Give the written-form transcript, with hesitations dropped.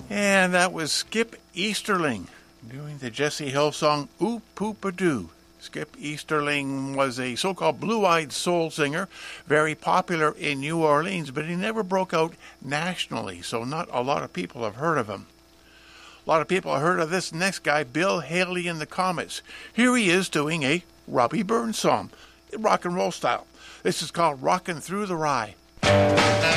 And that was Skip Easterling doing the Jesse Hill song Oop Poop A Doo. Skip Easterling was a so-called blue-eyed soul singer, very popular in New Orleans, but he never broke out nationally, so not a lot of people have heard of him. A lot of people have heard of this next guy, Bill Haley and the Comets. Here he is doing a Robbie Burns song, rock and roll style. This is called Rockin' Through the Rye.